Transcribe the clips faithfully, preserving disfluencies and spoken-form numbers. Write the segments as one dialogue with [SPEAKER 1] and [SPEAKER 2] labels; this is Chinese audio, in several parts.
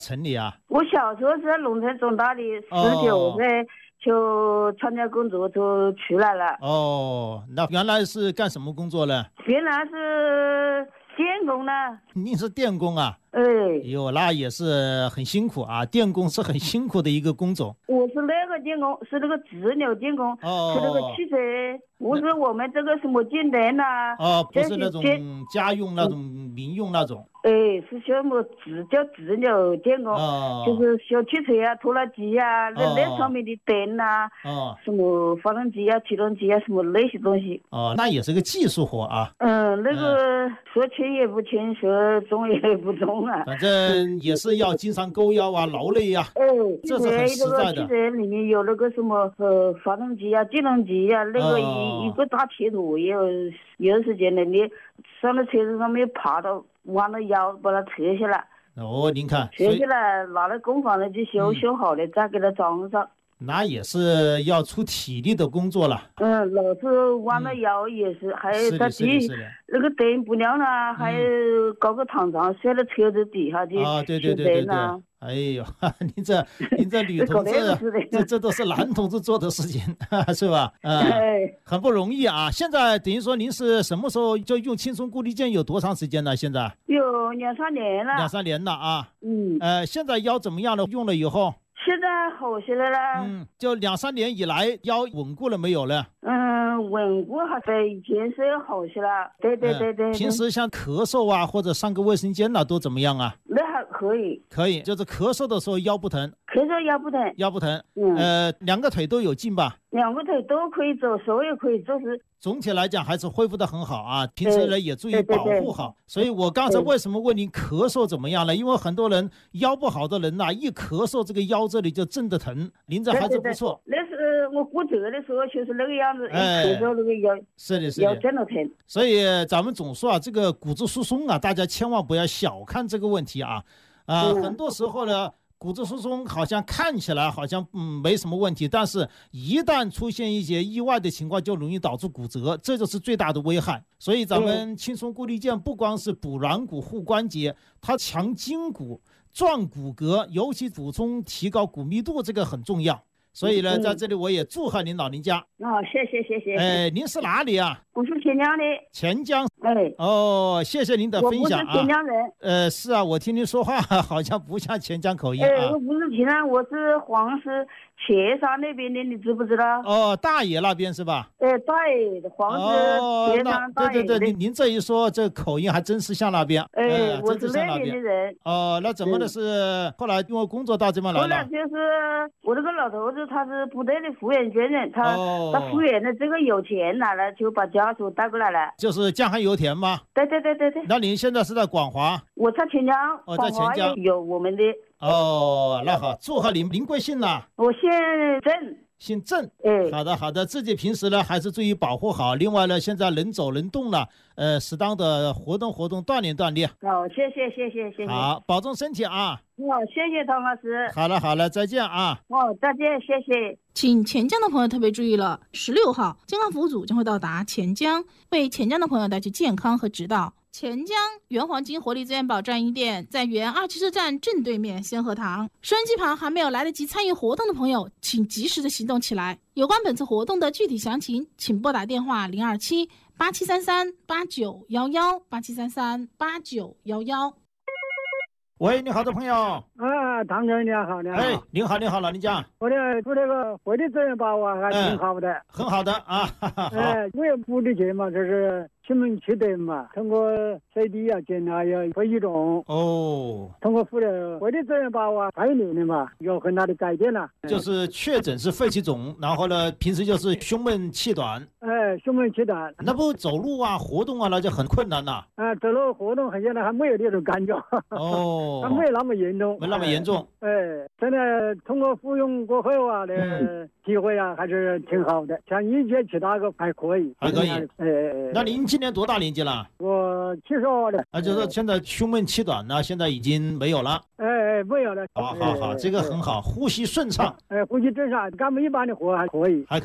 [SPEAKER 1] 城里啊？
[SPEAKER 2] 我小时候是在农村长大的，十九岁就参加工作就出来了。
[SPEAKER 1] 哦，那原来是干什么工作呢？
[SPEAKER 2] 原来是电工呢。
[SPEAKER 1] 您是电工啊？
[SPEAKER 2] 哎
[SPEAKER 1] 哟，那也是很辛苦啊，电工是很辛苦的一个工种。
[SPEAKER 2] 我是那个电工，是那个直流电工，
[SPEAKER 1] 哦，
[SPEAKER 2] 是那个汽车，不是我们这个什么电灯啊。
[SPEAKER 1] 哦，不是那种家用那种民用那种。
[SPEAKER 2] 哎，是修么直叫直流电工，
[SPEAKER 1] 哦，
[SPEAKER 2] 就是修汽车啊、拖拉机啊，那、哦、那上面的灯啊，
[SPEAKER 1] 哦，
[SPEAKER 2] 什么发动机啊、启动机啊，什么那些东西。
[SPEAKER 1] 哦，那也是个技术活啊。
[SPEAKER 2] 嗯，那个说轻也不轻，说重也不重啊。
[SPEAKER 1] 反正也是要经常勾腰啊、劳累呀、啊。
[SPEAKER 2] 哎，
[SPEAKER 1] 这是很实在的。
[SPEAKER 2] 汽车里面有那个什么呃发动机啊、电动机啊，那个一、哦、一个大铁坨，也有有时间的你上到车子上面爬到。弯了腰把它扯下来。
[SPEAKER 1] 哦，您看，
[SPEAKER 2] 扯下来拿到工坊里去修，嗯、修好了再给它装上。
[SPEAKER 1] 那也是要出体力的工作了。
[SPEAKER 2] 嗯，老是弯了腰也是，嗯、还有在地那个灯不亮了，嗯、还有搞个躺床睡到车子底下去。
[SPEAKER 1] 啊，对对对对对。哎呦，您这您这女同志，这这都是男同志做的事情，是吧？啊、嗯，很不容易啊。现在等于说您是什么时候就用轻松固力健有多长时间了？现在
[SPEAKER 2] 有两三年了。
[SPEAKER 1] 两三年了啊。
[SPEAKER 2] 嗯。
[SPEAKER 1] 呃，现在腰怎么样了？用了以后？
[SPEAKER 2] 现在好些了啦。
[SPEAKER 1] 嗯，就两三年以来腰稳固了没有了？
[SPEAKER 2] 嗯，稳固还比以前是要好些了。对对对 对, 对。
[SPEAKER 1] 平时像咳嗽啊，或者上个卫生间呐，都怎么样啊？
[SPEAKER 2] 那还可以。
[SPEAKER 1] 可以，就是咳嗽的时候腰不疼。
[SPEAKER 2] 咳嗽腰不疼。
[SPEAKER 1] 腰不疼。
[SPEAKER 2] 嗯。
[SPEAKER 1] 呃，两个腿都有劲吧？
[SPEAKER 2] 两个腿都可以走，手也可以做事。
[SPEAKER 1] 总体来讲还是恢复得很好啊，平时呢也注意保护好。所以我刚才为什么问您咳嗽怎么样了？因为很多人腰不好的人呐、啊，一咳嗽这个腰这里就震得疼。您这还是不错。
[SPEAKER 2] 对对对，那是我骨折的时候就是那个样子，哎、一咳嗽那个腰
[SPEAKER 1] 是的是的
[SPEAKER 2] 腰震得疼。
[SPEAKER 1] 所以咱们总说啊，这个骨质疏松啊，大家千万不要小看这个问题啊啊、呃嗯，很多时候呢。骨质疏松好像看起来好像嗯没什么问题，但是一旦出现一些意外的情况，就容易导致骨折，这就是最大的危害。所以咱们轻松固力健不光是补软骨护关节，它强筋骨、壮骨骼，尤其补充提高骨密度，这个很重要。所以呢，在这里我也祝贺您老人家。
[SPEAKER 2] 哦，谢谢谢谢。
[SPEAKER 1] 哎，您是哪里啊？
[SPEAKER 2] 我是钱江的。
[SPEAKER 1] 钱江。
[SPEAKER 2] 哎。
[SPEAKER 1] 哦，谢谢您的分享啊。
[SPEAKER 2] 我不是钱江人。
[SPEAKER 1] 呃，是啊，我听您说话好像不像钱江口音啊。
[SPEAKER 2] 哎，我不是钱江，我是黄石茄山那边的，你知不知道？
[SPEAKER 1] 哦，大冶那边是吧？
[SPEAKER 2] 哎，大冶的黄石茄山大冶。
[SPEAKER 1] 对对对，您您这一说，这口音还真是像那边。
[SPEAKER 2] 哎，
[SPEAKER 1] 呃、
[SPEAKER 2] 我是那边的人。
[SPEAKER 1] 哦，那怎么的是后来因为工作到这边来了？
[SPEAKER 2] 后来就是我那个老头子，他是部队的复员军人，他、哦、他复员的这个有钱来了，就把家属带过来了。
[SPEAKER 1] 就是江汉油田吗？
[SPEAKER 2] 对对对对对。
[SPEAKER 1] 那您现在是在广华？
[SPEAKER 2] 我在钱江。
[SPEAKER 1] 哦，在钱江
[SPEAKER 2] 有我们的。
[SPEAKER 1] 哦，那好，祝贺您。您贵姓呢？
[SPEAKER 2] 我姓郑。
[SPEAKER 1] 姓郑。
[SPEAKER 2] 哎，
[SPEAKER 1] 好的好的，自己平时呢还是注意保护好。另外呢，现在能走能动了，呃，适当的活动活动，锻炼锻炼。
[SPEAKER 2] 好，谢谢谢谢谢谢。
[SPEAKER 1] 好，保重身体啊。
[SPEAKER 2] 哦，谢谢唐老师。
[SPEAKER 1] 好了好了，再见啊。
[SPEAKER 2] 哦，再见，谢谢。
[SPEAKER 3] 请钱江的朋友特别注意了，十六号健康服务组将会到达钱江，为钱江的朋友带去健康和指导。钱江原黄金活力资源宝站一店在原二汽车站正对面仙鹤堂。收音机旁还没有来得及参与活动的朋友，请及时的行动起来。有关本次活动的具体详情，请拨打电话零二七八七三三八九一一八七三三八九一一。
[SPEAKER 1] 喂，你好的朋友。
[SPEAKER 4] 啊，唐哥你好，你好。
[SPEAKER 1] 哎，您好，您好，老人家。
[SPEAKER 4] 我的做这个活力资源宝啊，还挺好的。
[SPEAKER 1] 哎、很好的啊。
[SPEAKER 4] 哎，我也补的钱嘛，就是新闻取得嘛，通过 C D 啊、检查呀、会移动。
[SPEAKER 1] 哦。
[SPEAKER 4] 通过付的活力资源宝啊，还有年的嘛，有很大的改变了。
[SPEAKER 1] 就是确诊是肺气肿，然后呢，平时就是胸闷气短。
[SPEAKER 4] 哎，胸闷气短。
[SPEAKER 1] 那不走路啊、活动啊，那就很困难了。
[SPEAKER 4] 啊，走路活动现在还没有那种感觉。
[SPEAKER 1] 哦。
[SPEAKER 4] 还没有那么严重。
[SPEAKER 1] 没那么严重。
[SPEAKER 4] 哎，现在通过服用过后啊的、嗯、体会啊，还是挺好的。像以前其他个还可以。
[SPEAKER 1] 还可以。
[SPEAKER 4] 哎哎。
[SPEAKER 1] 那您今年多大年纪了？
[SPEAKER 4] 我七十二了。
[SPEAKER 1] 啊，就是现在胸闷气短呢，现在已经没有了。
[SPEAKER 4] 哎哎，没有了。
[SPEAKER 1] 好好好，这个很好，呼吸顺畅。
[SPEAKER 4] 哎，呼吸正常，干一般的活还可以。
[SPEAKER 1] 还可以。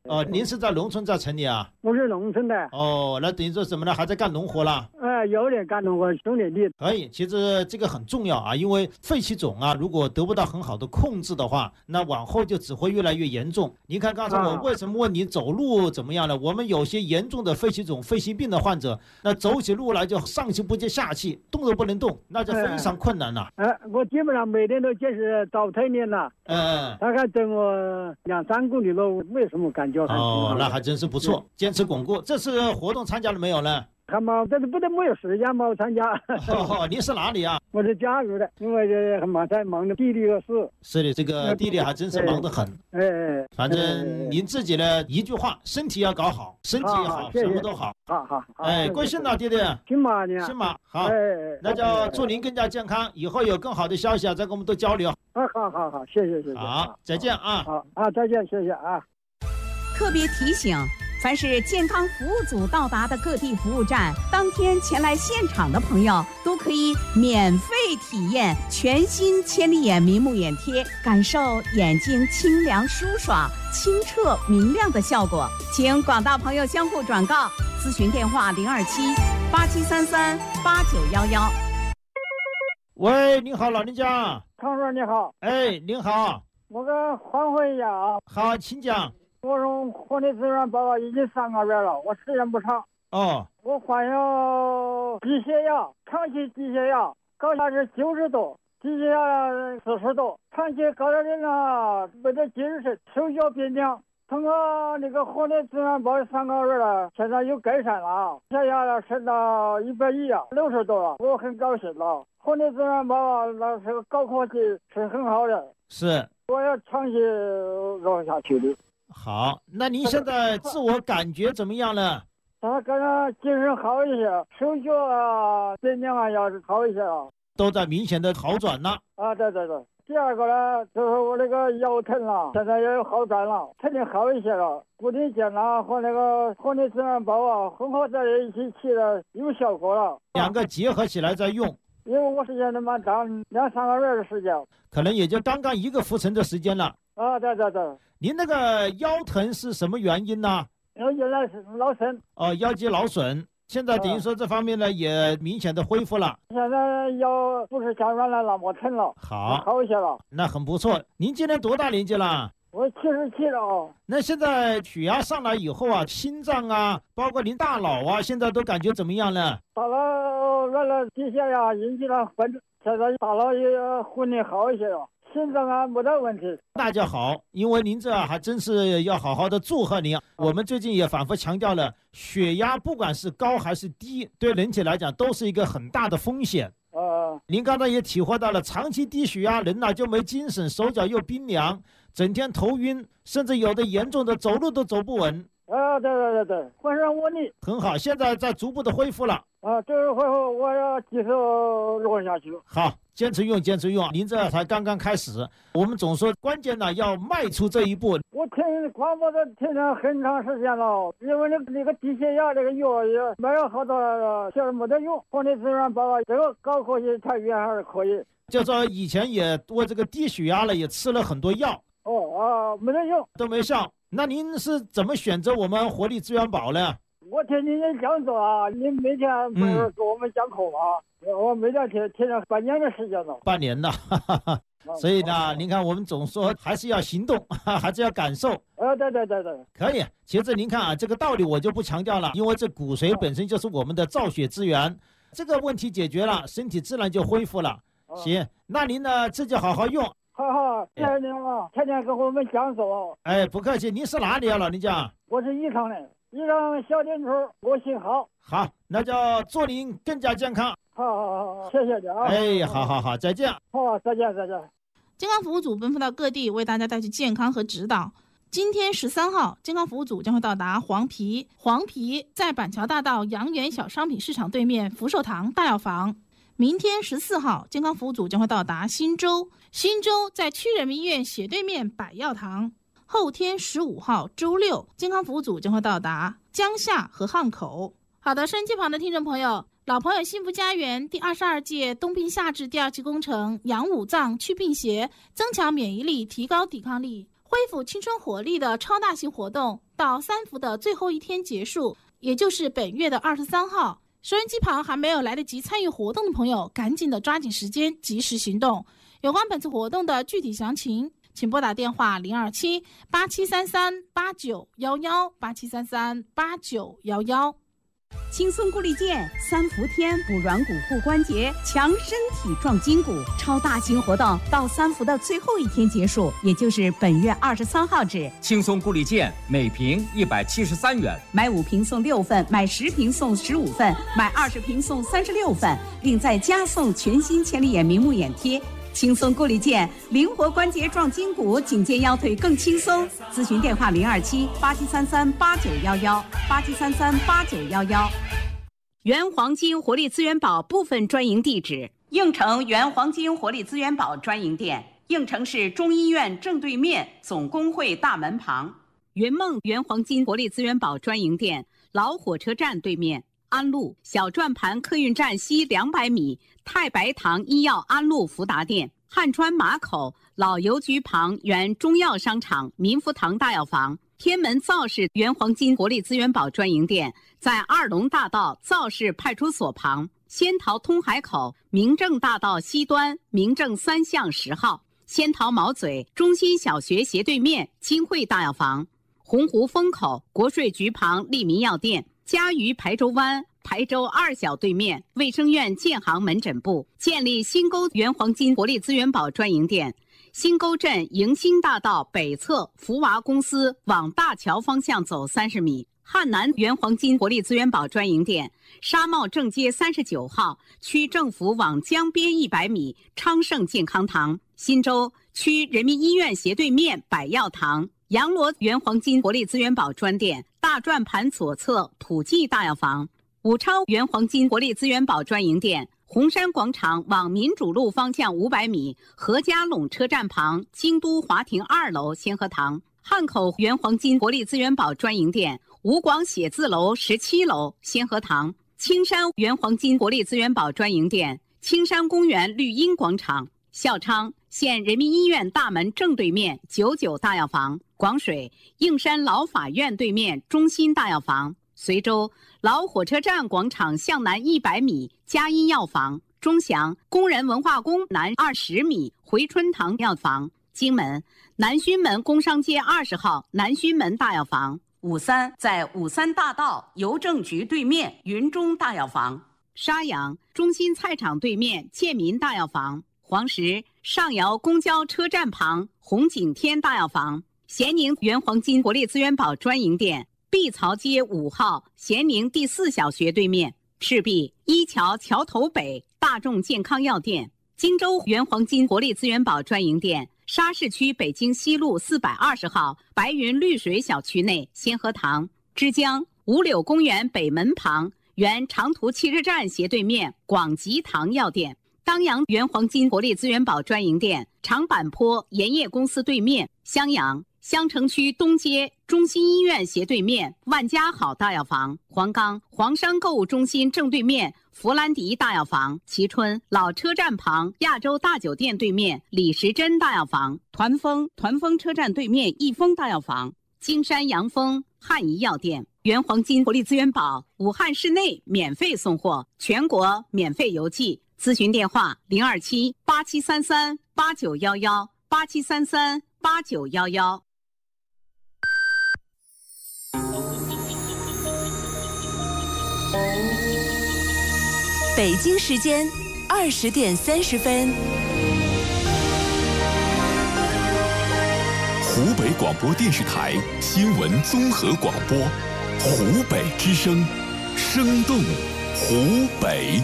[SPEAKER 1] 哦，您是在农村在城里啊？
[SPEAKER 4] 我是农村的。
[SPEAKER 1] 哦，那等于说什么呢？还在干农活了？
[SPEAKER 4] 呃，有点干农活，种点地。
[SPEAKER 1] 可以，其实这个很重要啊，因为废气种啊，如果得不到很好的控制的话，那往后就只会越来越严重。您看刚才我为什么问你走路怎么样呢？我们有些严重的废气种、肺气病的患者，那走起路来就上气不接下气，动都不能动，那就非常困难了。
[SPEAKER 4] 呃，我基本上每天都坚持早晨练了，
[SPEAKER 1] 嗯，
[SPEAKER 4] 大概走我两三公里路，没什么感觉。
[SPEAKER 1] 哦，那还真是不错，坚持巩固。这次活动参加了没有呢？
[SPEAKER 4] 还嘛，但是不得没有时间嘛，我参加。
[SPEAKER 1] 哦，您是哪里啊？
[SPEAKER 4] 我是嘉义的，因为这很忙，在忙着地里的事。
[SPEAKER 1] 是的，这个地里还真是忙得很。
[SPEAKER 4] 哎哎，
[SPEAKER 1] 反正您自己的一句话，身体要搞好，身体也好，什么都好。
[SPEAKER 4] 好好好。
[SPEAKER 1] 哎，贵姓呢，弟弟？
[SPEAKER 4] 姓马呢。
[SPEAKER 1] 姓马，好。
[SPEAKER 4] 哎，
[SPEAKER 1] 那就祝您更加健康，以后有更好的消息啊，再跟我们多交流。
[SPEAKER 4] 好好好好，谢谢谢谢。
[SPEAKER 1] 好，再见啊。
[SPEAKER 4] 好啊，再见，谢谢啊。
[SPEAKER 5] 特别提醒，凡是健康服务组到达的各地服务站，当天前来现场的朋友都可以免费体验全新千里眼明目眼贴，感受眼睛清凉舒爽、清澈明亮的效果。请广大朋友相互转告，咨询电话零二七八七三三八九幺幺。
[SPEAKER 1] 喂，您好，老人家。
[SPEAKER 4] 汤叔你好。
[SPEAKER 1] 哎，您好。
[SPEAKER 4] 我跟黄辉一样啊。
[SPEAKER 1] 好，请讲。
[SPEAKER 4] 我用活力资源报告已经三个月了，我时间不长。
[SPEAKER 1] 哦，
[SPEAKER 4] 我患有低血压，长期低血压，高压是九十度，低血压四十度，长期高的人呢没得精神，手脚冰凉。通过那个活力资源报三个月了，现在有改善了，血压了升到一百一啊，六十度了，我很高兴了。活力资源报那是个高科技，是很好的，
[SPEAKER 1] 是
[SPEAKER 4] 我要长期用下去的。
[SPEAKER 1] 好，那您现在自我感觉怎么样呢？
[SPEAKER 4] 他感觉精神好一些，手脚啊、力量啊要是好一些啊，
[SPEAKER 1] 都在明显的好转了。
[SPEAKER 4] 啊，对对对。第二个呢，就是我那个腰疼了，现在也有好转了，肯定好一些了。固定肩呐和那个活力资源包啊，混合在一起起的有效果了。
[SPEAKER 1] 两个结合起来在用。
[SPEAKER 4] 因为我时间那么长，两三个月的时间，
[SPEAKER 1] 可能也就刚刚一个浮沉的时间了。
[SPEAKER 4] 啊，对对对。
[SPEAKER 1] 您那个腰疼是什么原因呢？
[SPEAKER 4] 腰肌劳劳损。
[SPEAKER 1] 哦，腰肌劳损，现在等于说这方面呢也明显的恢复了。
[SPEAKER 4] 现在腰不是像原来那么疼了，
[SPEAKER 1] 好，
[SPEAKER 4] 好一些了。
[SPEAKER 1] 那很不错。您今年多大年纪了？
[SPEAKER 4] 我七十七了哦。
[SPEAKER 1] 那现在血压上来以后啊，心脏啊，包括您大脑啊，现在都感觉怎么样呢？
[SPEAKER 4] 大脑原来低血压引起了混，现在大脑也混的好一些了。心脏啊没得问题，
[SPEAKER 1] 那就好，因为您这还真是要好好的祝贺您。我们最近也反复强调了，血压不管是高还是低，对人体来讲都是一个很大的风险。
[SPEAKER 4] 呃，
[SPEAKER 1] 您刚才也体会到了，长期低血压，人呐就没精神，手脚又冰凉，整天头晕，甚至有的严重的走路都走不稳。
[SPEAKER 4] 啊，对对对对，浑身无力。
[SPEAKER 1] 很好，现在在逐步的恢复了。
[SPEAKER 4] 啊，这个恢复我要继续用下去。
[SPEAKER 1] 好，坚持用，坚持用。您这才刚刚开始，我们总说关键呢要迈出这一步。
[SPEAKER 4] 我听广播的听了很长时间了，因为那那个低血压这个药也没有好多，现在没得用。活力资源报告这个高科技它也还是可以。
[SPEAKER 1] 就说以前也为这个低血压了，也吃了很多药。
[SPEAKER 4] 哦啊，没得用，
[SPEAKER 1] 都没效。那您是怎么选择我们活力资源宝呢？
[SPEAKER 4] 我听您讲座啊，您每天不是给我们讲课啊，嗯、我每天听听了半年的时间了。
[SPEAKER 1] 半年了，哈哈哈。所以呢，您看我们总说还是要行动，还是要感受。
[SPEAKER 4] 呃，对对对对，
[SPEAKER 1] 可以。其实您看啊，这个道理我就不强调了，因为这骨髓本身就是我们的造血资源，这个问题解决了，身体自然就恢复了。行，那您呢自己好好用。
[SPEAKER 4] 好好，谢谢您啊，天天跟我们讲座。
[SPEAKER 1] 哎，不客气。您是哪里啊，老人家？
[SPEAKER 4] 我是宜昌的，宜昌小店村，我姓郝。
[SPEAKER 1] 好，那就祝您更加健康。
[SPEAKER 4] 好好好，谢谢你啊。
[SPEAKER 1] 哎，好好好，再见。
[SPEAKER 4] 好，再见再见。
[SPEAKER 3] 健康服务组奔赴到各地，为大家带去健康和指导。今天十三号，健康服务组将会到达黄陂。黄陂在板桥大道阳源小商品市场对面福寿堂大药房。明天十四号，健康服务组将会到达新州。新州在区人民医院斜对面百药堂。后天十五号周六，健康服务组将会到达江夏和汉口。好的，收音机旁的听众朋友，老朋友幸福家园第二十二届冬病夏治第二期工程养五脏去病邪，增强免疫力，提高抵抗力。 恢复青春活力的超大型活动到三伏的最后一天结束，也就是本月的二十三号。收音机旁还没有来得及参与活动的朋友，赶紧的抓紧时间，及时行动。有关本次活动的具体详情，请拨打电话零二七八七三三八九一一八七三三八九一一。
[SPEAKER 5] 轻松固力健三伏天补软骨护关节，强身体壮筋骨，超大型活动到三伏的最后一天结束，也就是本月二十三号止。
[SPEAKER 6] 轻松固力健每瓶一百七十三元，
[SPEAKER 5] 买五瓶送六份，买十瓶送十五份，买二十瓶送三十六份，另再加送全新千里眼明目眼贴。轻松固力健，灵活关节壮筋骨，紧肩腰腿更轻松。咨询电话零二七八七三三八九一一八七三三八九一一。原黄金活力资源宝部分专营地址：应城原黄金活力资源宝专营店，应城市中医院正对面总工会大门旁；云梦原黄金活力资源宝专营店，老火车站对面。安路小转盘客运站西两百米，太白堂医药安路福达店；汉川马口老邮局旁原中药商场民福堂大药房；天门造市原黄金国力资源宝专营店在二龙大道造市派出所旁；仙桃通海口明正大道西端明正三巷十号；仙桃毛嘴中心小学斜对面金汇大药房；洪湖风口国税局旁利民药店；嘉鱼排州湾排州二小对面卫生院建行门诊部；建立新沟原黄金国力资源宝专营店；新沟镇迎新大道北侧福娃公司往大桥方向走三十米；汉南原黄金国力资源宝专营店；沙帽正街三十九号区政府往江边一百米昌盛健康堂；新洲区人民医院斜对面百药堂；阳罗原黄金国力资源宝专店大转盘左侧普济大药房；武昌原黄金国力资源宝专营店红山广场往民主路方向五百米何家垄车站旁京都华庭二楼先河堂；汉口原黄金国力资源宝专营店吴广写字楼十七楼先河堂；青山原黄金国力资源宝专营店青山公园绿荫广场；孝昌县人民医院大门正对面九九大药房；广水应山老法院对面中心大药房；随州老火车站广场向南一百米嘉医药房；钟祥工人文化宫南二十米回春堂药房；荆门南圩门工商街二十号南圩门大药房；五三在五三大道邮政局对面云中大药房；沙洋中心菜场对面建民大药房；黄石上窑公交车站旁红景天大药房；咸宁原黄金国力资源宝专营店碧槽街五号咸宁第四小学对面；赤壁一桥桥头北大众健康药店；荆州原黄金国力资源宝专营店沙市区北京西路四百二十号白云绿水小区内先河堂；枝江五柳公园北门旁原长途汽车站斜对面广吉堂药店；当阳原黄金国力资源宝专营店长坂坡盐业公司对面；襄阳襄城区东街中心医院斜对面万家好大药房；黄冈黄山购物中心正对面弗兰迪大药房；蕲春老车站旁亚洲大酒店对面李时珍大药房；团丰团丰车站对面益丰大药房；金山阳丰汉医药店。原黄金国力资源宝武汉市内免费送货，全国免费邮寄。咨询电话零二七八七三三八九幺幺八七三三八九幺幺。
[SPEAKER 7] 北京时间二十点三十分。
[SPEAKER 8] 湖北广播电视台新闻综合广播，湖北之声，生动湖北。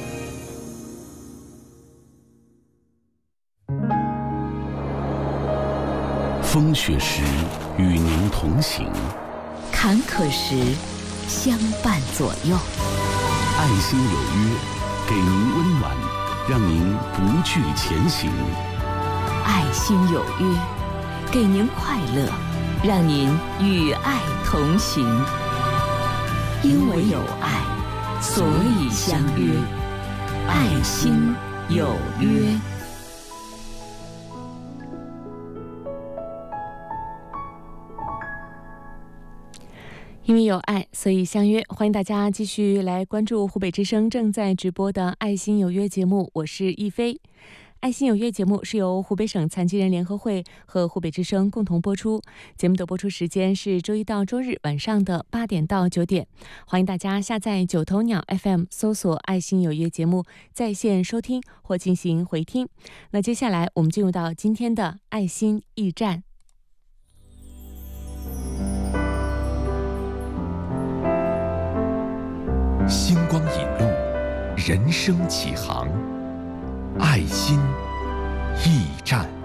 [SPEAKER 8] 风雪时与您同行，
[SPEAKER 7] 坎坷时相伴左右。
[SPEAKER 8] 爱心有约，给您温暖，让您不惧前行。
[SPEAKER 7] 爱心有约，给您快乐，让您与爱同行。因为有爱，所以相约。爱心有约。
[SPEAKER 9] 因为有爱，所以相约。欢迎大家继续来关注湖北之声正在直播的《爱心有约》节目，我是亦菲。爱心有约节目是由湖北省残疾人联合会和湖北之声共同播出，节目的播出时间是周一到周日晚上的八点到九点。欢迎大家下载九头鸟 F M 搜索爱心有约节目在线收听或进行回听。那接下来我们进入到今天的爱心驿站。
[SPEAKER 8] 星光引路，人生启航，爱心驿站。